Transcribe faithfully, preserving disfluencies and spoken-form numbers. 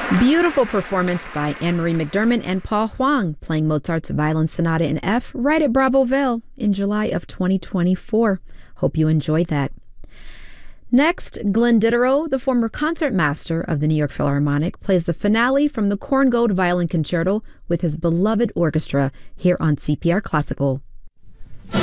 Beautiful performance by Anne-Marie McDermott and Paul Huang, playing Mozart's Violin Sonata in F right at Bravoville in July of twenty twenty-four. Hope you enjoyed that. Next, Glenn Diderot, the former concertmaster of the New York Philharmonic, plays the finale from the Korngold Violin Concerto with his beloved orchestra here on C P R Classical.